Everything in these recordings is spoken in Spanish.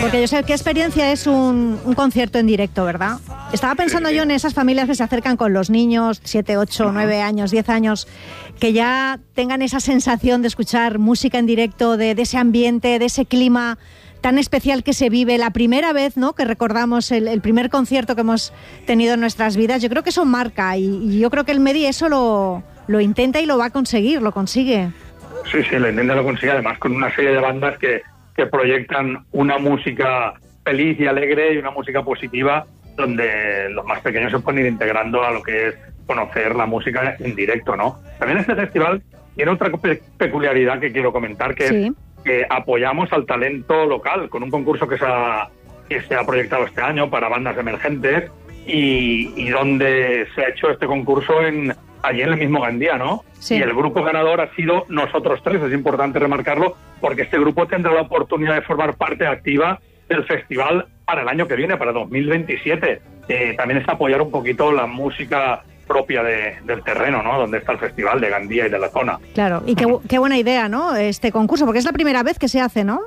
Porque yo sé qué experiencia es un concierto en directo, ¿verdad? Estaba pensando yo en esas familias que se acercan con los niños, 7, 8, 9 años, 10 años, que ya tengan esa sensación de escuchar música en directo, de ese ambiente, de ese clima tan especial que se vive la primera vez, ¿no?, que recordamos el primer concierto que hemos tenido en nuestras vidas. Yo creo que eso marca y yo creo que el Medi eso lo intenta y lo va a conseguir, lo consigue. Sí, lo intenta y lo consigue, además con una serie de bandas que proyectan una música feliz y alegre y una música positiva, donde los más pequeños se pueden ir integrando a lo que es conocer la música en directo, ¿no? También este festival tiene otra peculiaridad que quiero comentar, que es que apoyamos al talento local con un concurso que se ha proyectado este año para bandas emergentes y donde se ha hecho este concurso allí en el mismo Gandía, ¿no? Sí. Y el grupo ganador ha sido Nosotros Tres. Es importante remarcarlo porque este grupo tendrá la oportunidad de formar parte activa del festival para el año que viene, para 2027. También es apoyar un poquito la música propia del terreno, ¿no?, donde está el festival de Gandía y de la zona. Claro, y qué buena idea, ¿no?, este concurso, porque es la primera vez que se hace, ¿no?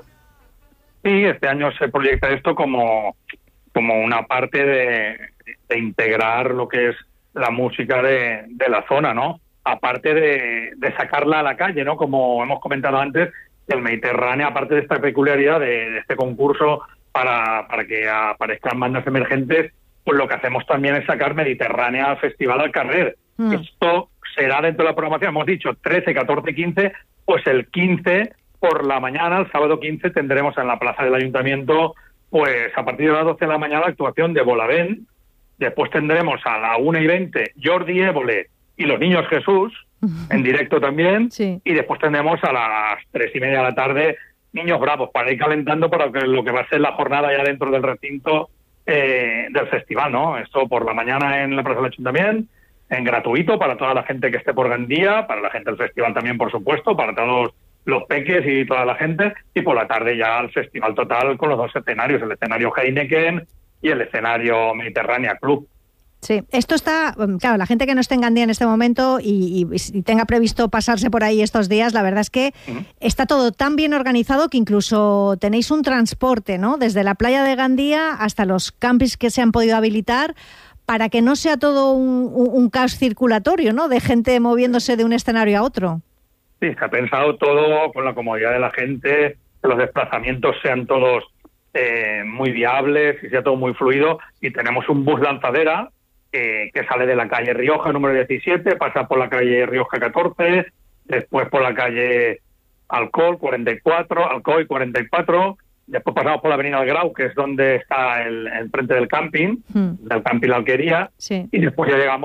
Sí, este año se proyecta esto como una parte de integrar lo que es la música de la zona, ¿no? Aparte de sacarla a la calle, ¿no? Como hemos comentado antes, el Mediterráneo, aparte de esta peculiaridad de este concurso para que aparezcan bandas emergentes, pues lo que hacemos también es sacar Mediterránea al Festival al carrer. Esto será dentro de la programación, hemos dicho 13, 14, 15, pues el 15 por la mañana, el sábado 15, tendremos en la plaza del Ayuntamiento, pues a partir de las 12 de la mañana, la actuación de Bolavent. Después tendremos a la 1:20 Jordi Évole y los Niños Jesús, en directo también, y después tendremos a las 3:30 de la tarde Niños Bravos, para ir calentando para lo que va a ser la jornada ya dentro del recinto del festival, ¿no? Esto por la mañana en la Plaza del Ayuntamiento, en gratuito para toda la gente que esté por Gandía, para la gente del festival también, por supuesto, para todos los peques y toda la gente, y por la tarde ya el festival total con los dos escenarios, el escenario Heineken y el escenario Mediterránea Club. Sí, esto está, claro, la gente que no esté en Gandía en este momento y tenga previsto pasarse por ahí estos días, la verdad es que está todo tan bien organizado que incluso tenéis un transporte, ¿no?, desde la playa de Gandía hasta los campings que se han podido habilitar, para que no sea todo un caos circulatorio, ¿no?, de gente moviéndose de un escenario a otro. Sí, se ha pensado todo con la comodidad de la gente, que los desplazamientos sean todos muy viables y sea todo muy fluido, y tenemos un bus lanzadera que sale de la calle Rioja número 17, pasa por la calle Rioja 14, después por la calle Alcoy 44, después pasamos por la avenida El Grau, que es donde está el frente del camping, del camping La Alquería, y después ya llegamos